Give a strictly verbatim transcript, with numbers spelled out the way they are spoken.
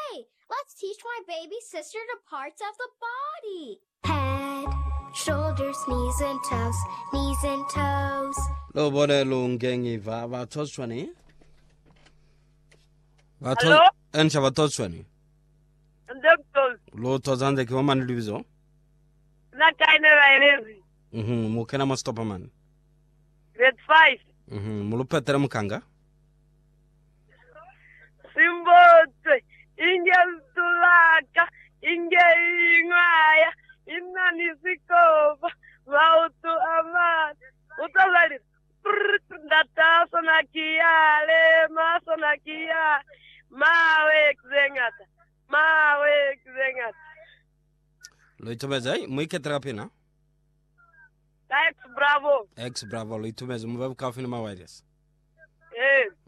Hey, let's teach my baby sister the parts of the body. Head, shoulders, knees and toes, knees and toes. Lo bode lo ngengi va va toswani. Va to Hello? ensha va toswani. Doctor, Lo tozanze ki wamani diviso. na kaine rairezi. Mhm, mukena mastopa man. Grade five. Mhm, mulupetere mukanga. Simbote, inge tulaka, inge ingaya, inani sikova, mautu amat. Utazali, data sonakiale, ma sonakia, mawe kzengata, mawe kzengata. Lo itumeze muike terapina. Thanks, bravo. Ex bravo lo itumeze muve kafini ma virus. Eh.